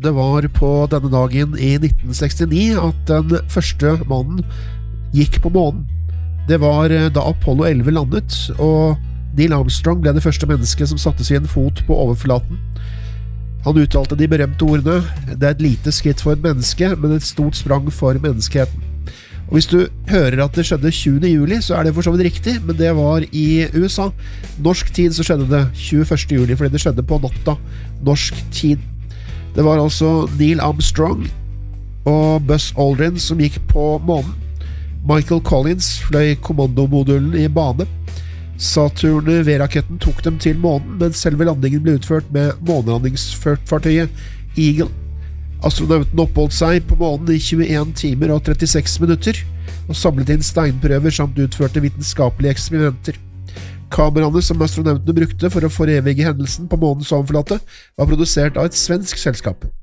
det var på denne dagen i 1969 at den første mannen gikk på månen. Det var da Apollo 11 landet, og Neil Armstrong ble det første mennesket som satte sin fot på overflaten. Han uttalte de berømte ordene: «Det er et lite skritt for et menneske, men et stort sprang for menneskeheten». Og hvis du hører at det skjedde 20. juli, så er det for så vidt riktig, men det var i USA. Norsk tid så skjedde det 21. juli, fordi det skjedde på natta norsk tid. Det var altså Neil Armstrong og Buzz Aldrin som gikk på månen. Michael Collins fløy kommandomodulen i bane. Saturn V-raketten tok dem til månen, men selve landingen ble utført med månelandingsfartøyet Eagle. Astronauten oppholdt seg på månen i 21 timer og 36 minutter, og samlet inn steinprøver samt utførte vitenskapelige eksperimenter. Kameraene som astronautene brukte for å forevige hendelsen på månens overflate var produsert av et svensk selskap.